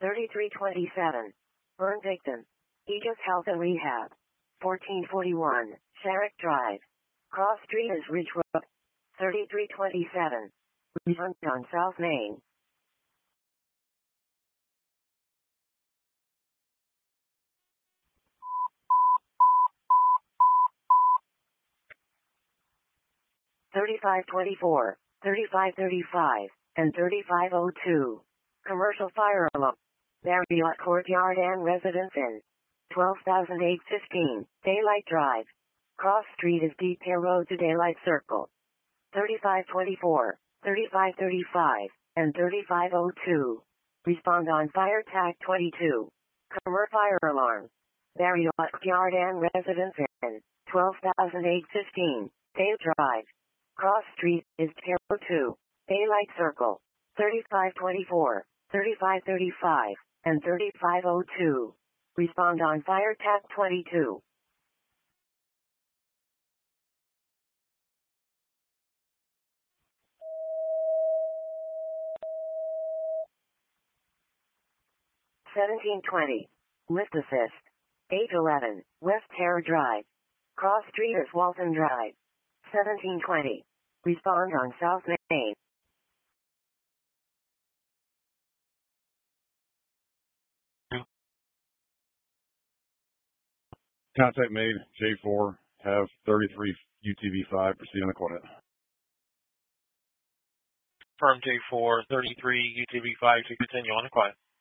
3327. Burnpigton. Aegis Health and Rehab. 1441. Sharrock Drive. Cross Street is Ridge Road. 3327. Refund on South Main. $35.24, $35.35, and $35.02. Commercial fire alarm. Marriott Courtyard and Residence Inn. 12,815, Daylight Drive. Cross Street is Detail Road to Daylight Circle. $35.24, $35.35, and $35.02. Respond on Fire Tag 22. Commercial fire alarm. Marriott Courtyard and Residence Inn. 12,815, Dale Drive. Cross Street is Terror 2, Daylight Circle. 3524, 3535, and 3502. Respond on Fire Tag 22. $17.20. Lift Assist. 811, West Terror Drive. Cross Street is Walton Drive. $17.20. Respond on South Main. Contact made. J4. Have 33 UTV-5. Proceed on the quiet. Firm J4, 33 UTV-5 to continue on the quiet.